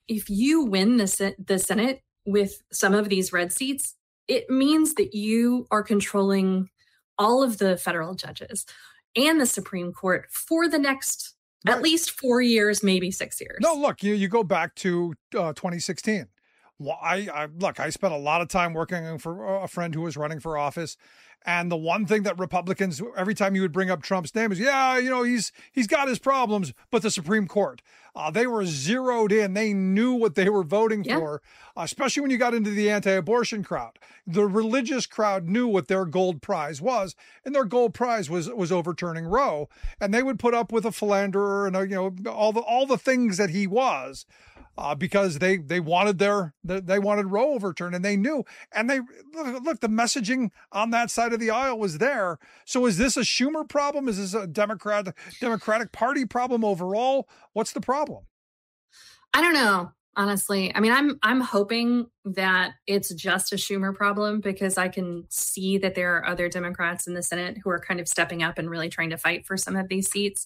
if you win the Senate with some of these red seats, it means that you are controlling all of the federal judges and the Supreme Court for the next at least 4 years, maybe 6 years. No, look, you go back to 2016. Well, I spent a lot of time working for a friend who was running for office. And the one thing that Republicans, every time you would bring up Trump's name, is, he's got his problems, but the Supreme Court, they were zeroed in. They knew what they were voting for, especially when you got into the anti-abortion crowd. The religious crowd knew what their gold prize was, and their gold prize was overturning Roe. And they would put up with a philanderer and all the things that he was. Because they wanted Roe overturned, and they knew, and they look, the messaging on that side of the aisle was there. So is this a Schumer problem? Is this a Democratic Party problem overall? What's the problem? I don't know, honestly. I mean, I'm hoping that it's just a Schumer problem, because I can see that there are other Democrats in the Senate who are kind of stepping up and really trying to fight for some of these seats.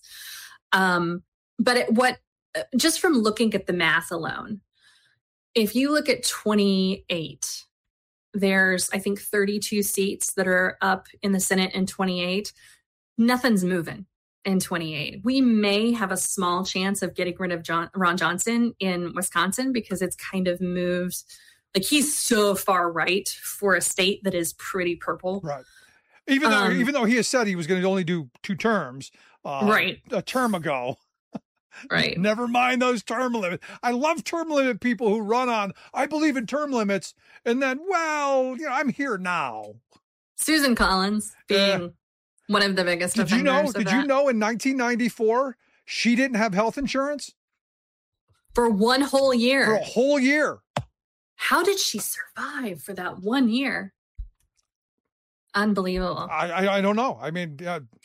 Just from looking at the math alone, if you look at 28, there's, I think, 32 seats that are up in the Senate in 28. Nothing's moving in 28. We may have a small chance of getting rid of Ron Johnson in Wisconsin, because it's kind of moved. Like, he's so far right for a state that is pretty purple. Right. Even though he has said he was going to only do 2 terms a term ago. Right. Never mind those term limits. I love term limit people who run on, I believe in term limits. And then, I'm here now. Susan Collins being one of the biggest defenders of that. Did you know in 1994, she didn't have health insurance? For one whole year. For a whole year. How did she survive for that 1 year? Unbelievable. I don't know. I mean,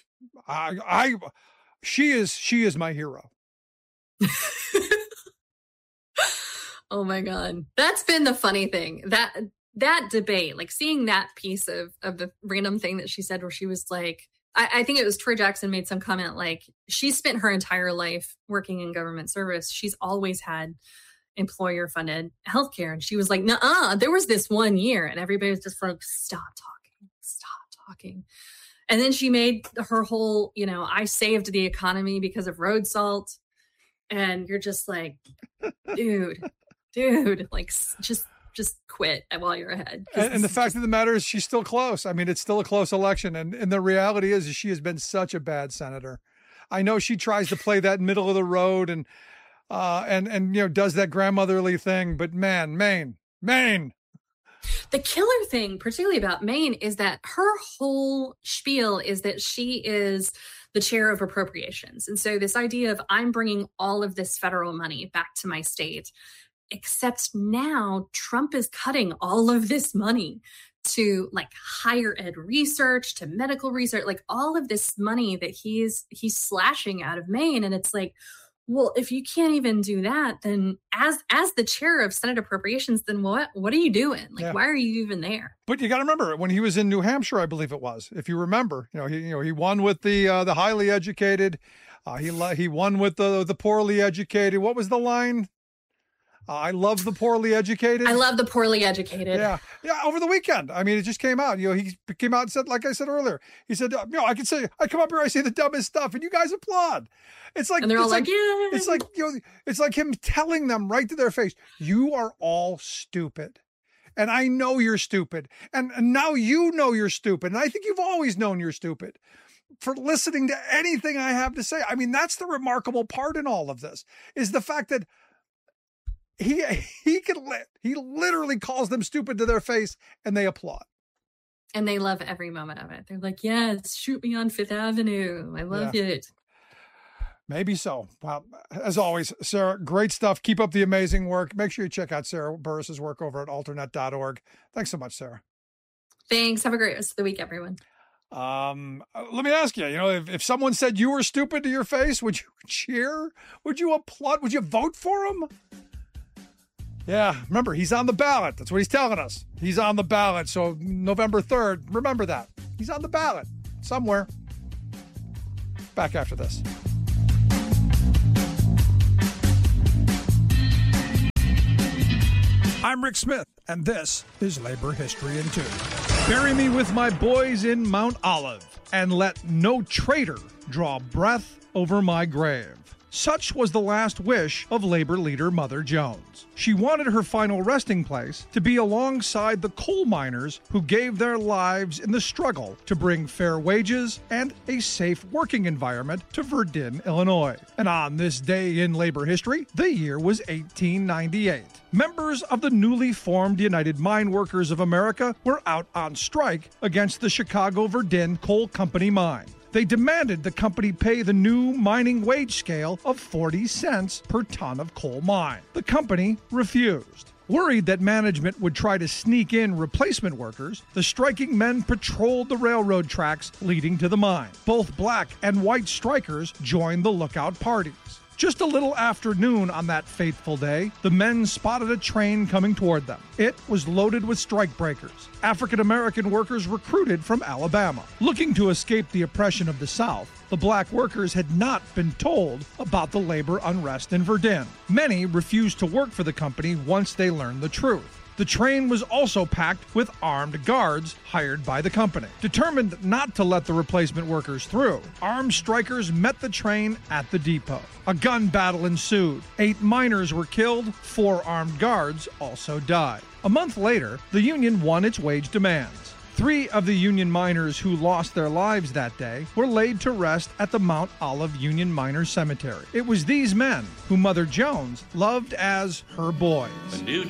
she is my hero. Oh my God. That's been the funny thing. That debate, like seeing that piece of the random thing that she said, where she was like, I think it was Troy Jackson made some comment like, she spent her entire life working in government service. She's always had employer funded healthcare. And she was like, nuh-uh, there was this 1 year. And everybody was just like, stop talking. And then she made her whole, I saved the economy because of road salt. And you're just like, dude, like just quit while you're ahead. And the fact of the matter is, she's still close. I mean, it's still a close election. And the reality is she has been such a bad senator. I know she tries to play that middle of the road and does that grandmotherly thing, but man, Maine. The killer thing, particularly about Maine, is that her whole spiel is that she is the chair of appropriations. And so this idea of, I'm bringing all of this federal money back to my state, except now Trump is cutting all of this money to like higher ed research, to medical research, like all of this money that he's slashing out of Maine. And it's like, well, if you can't even do that, then as the chair of Senate Appropriations, then what are you doing? Like, why are you even there? But you got to remember, when he was in New Hampshire, I believe it was, if you remember, he won with the highly educated. He won with the poorly educated. What was the line? I love the poorly educated. I love the poorly educated. Yeah. Over the weekend. I mean, it just came out. He came out and said, like I said earlier, he said, I come up here, I say the dumbest stuff, and you guys applaud. It's like, and they're all like, yeah. It's like, it's like him telling them right to their face, you are all stupid. And I know you're stupid. And now you know you're stupid. And I think you've always known you're stupid for listening to anything I have to say. I mean, that's the remarkable part in all of this, is the fact that he literally calls them stupid to their face, and they applaud. And they love every moment of it. They're like, yes, shoot me on Fifth Avenue. I love it. Maybe so. Well, as always, Sarah, great stuff. Keep up the amazing work. Make sure you check out Sarah Burris's work over at alternet.org. Thanks so much, Sarah. Thanks. Have a great rest of the week, everyone. Let me ask you, if someone said you were stupid to your face, would you cheer? Would you applaud? Would you vote for him? Yeah, remember, he's on the ballot. That's what he's telling us. He's on the ballot. So November 3rd, remember that. He's on the ballot somewhere. Back after this. I'm Rick Smith, and this is Labor History in 2. Bury me with my boys in Mount Olive, and let no traitor draw breath over my grave. Such was the last wish of labor leader Mother Jones. She wanted her final resting place to be alongside the coal miners who gave their lives in the struggle to bring fair wages and a safe working environment to Verdun, Illinois. And on this day in labor history, the year was 1898. Members of the newly formed United Mine Workers of America were out on strike against the Chicago Verdun Coal Company mine. They demanded the company pay the new mining wage scale of 40 cents per ton of coal mined. The company refused. Worried that management would try to sneak in replacement workers, the striking men patrolled the railroad tracks leading to the mine. Both black and white strikers joined the lookout parties. Just a little after noon on that fateful day, the men spotted a train coming toward them. It was loaded with strikebreakers, African-American workers recruited from Alabama. Looking to escape the oppression of the South, the black workers had not been told about the labor unrest in Verdun. Many refused to work for the company once they learned the truth. The train was also packed with armed guards hired by the company. Determined not to let the replacement workers through, armed strikers met the train at the depot. A gun battle ensued. 8 miners were killed, 4 armed guards also died. A month later, the union won its wage demands. 3 of the Union miners who lost their lives that day were laid to rest at the Mount Olive Union Miners Cemetery. It was these men who Mother Jones loved as her boys.